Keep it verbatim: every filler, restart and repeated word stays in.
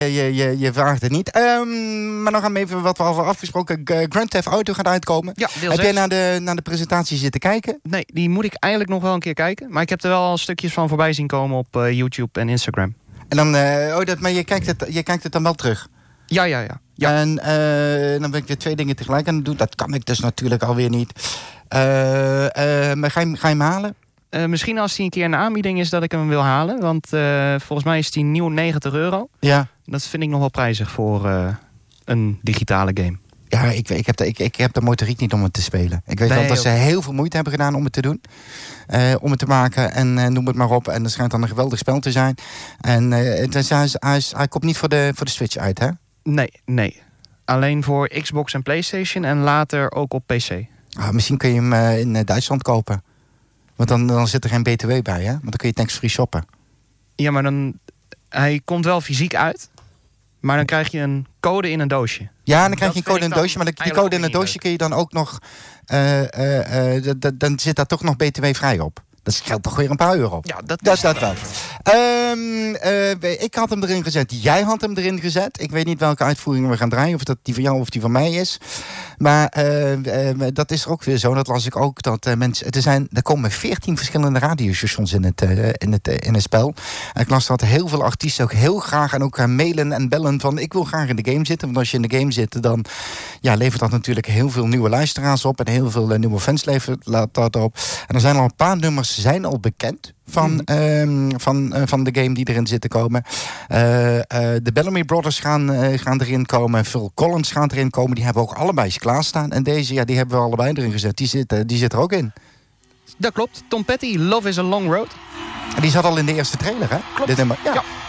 Je, je, je vraagt het niet. Um, maar nog gaan we even wat we al afgesproken. Grand Theft Auto gaat uitkomen. Ja, heb jij naar de, naar de presentatie zitten kijken? Nee, die moet ik eigenlijk nog wel een keer kijken. Maar ik heb er wel al stukjes van voorbij zien komen op uh, YouTube en Instagram. En dan, uh, oh, dat, maar je kijkt, het, je kijkt het dan wel terug? Ja, ja, ja. ja. En uh, dan ben ik weer twee dingen tegelijk aan het doen. Dat kan ik dus natuurlijk alweer niet. Uh, uh, maar ga je, ga je hem halen? Uh, misschien als hij een keer een aanbieding is dat ik hem wil halen. Want uh, volgens mij is die nieuw negentig euro. Ja. Dat vind ik nog wel prijzig voor uh, een digitale game. Ja, ik, ik, heb de, ik, ik heb de motoriek niet om het te spelen. Ik weet nee, wel dat ze heel veel moeite hebben gedaan om het te doen. Uh, om het te maken en uh, noem het maar op. En dat schijnt dan een geweldig spel te zijn. En uh, het is, hij, is, hij, is, hij komt niet voor de, voor de Switch uit, hè? Nee, nee. Alleen voor Xbox en PlayStation en later ook op P C. Ah, misschien kun je hem uh, in uh, Duitsland kopen. Want dan, dan zit er geen B T W bij, hè? Want dan kun je tax-free shoppen. Ja, maar dan... Hij komt wel fysiek uit. Maar dan krijg je een code in een doosje. Ja, dan krijg je een code in een doosje. Maar die code in een doosje kun je dan ook nog... Uh, uh, uh, d- d- dan zit daar toch nog B T W vrij op. Dat scheelt toch weer een paar euro. Ja, dat dat, dat wel. Um, uh, ik had hem erin gezet. Jij had hem erin gezet. Ik weet niet welke uitvoering we gaan draaien. Of dat die van jou of die van mij is. Maar uh, uh, dat is ook weer zo. Dat las ik ook. Dat uh, mensen... Er, zijn, er komen veertien verschillende radiostations in het, uh, in het, uh, in het spel. En ik las dat heel veel artiesten ook heel graag... en ook uh, mailen en bellen van... ik wil graag in de game zitten. Want als je in de game zit... dan ja, levert dat natuurlijk heel veel nieuwe luisteraars op. En heel veel uh, nieuwe fans levert dat op. En er zijn al een paar nummers... zijn al bekend van, mm. um, van, uh, van de game die erin zit te komen. Uh, uh, de Bellamy Brothers gaan, uh, gaan erin komen. Phil Collins gaan erin komen. Die hebben ook allebei klaarstaan. En deze, ja, die hebben we allebei erin gezet. Die zit, uh, die zit er ook in. Dat klopt. Tom Petty, Love is a Long Road. En die zat al in de eerste trailer, hè? Klopt. Dit nummer. Ja. ja.